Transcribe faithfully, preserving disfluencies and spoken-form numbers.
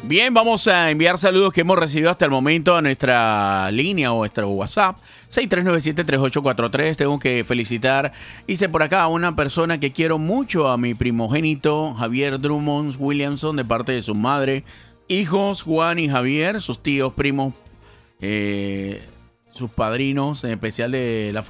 Bien, vamos a enviar saludos que hemos recibido hasta el momento a nuestra línea o nuestro WhatsApp seis tres nueve siete, tres ocho cuatro tres. Tengo que felicitar, hice por acá a una persona que quiero mucho, a mi primogénito Javier Drummond Williamson, de parte de su madre, hijos Juan y Javier, sus tíos, primos, eh, sus padrinos, en especial de la